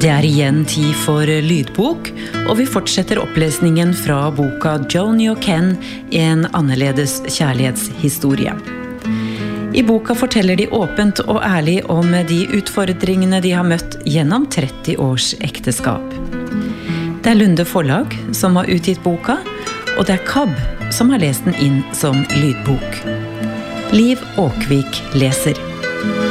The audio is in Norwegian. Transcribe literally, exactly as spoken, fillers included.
Det er igjen tid for lydbok, og vi fortsetter opplesningen fra boka Joni og Ken, en annerledes kjærlighetshistorie. I boka forteller de åpent og ærlig om de utfordringene de har møtt gjennom tretti års ekteskap. Det er Lunde Forlag som har utgitt boka, og det er K A B som har lest den inn som lydbok. Liv Åkvik leser.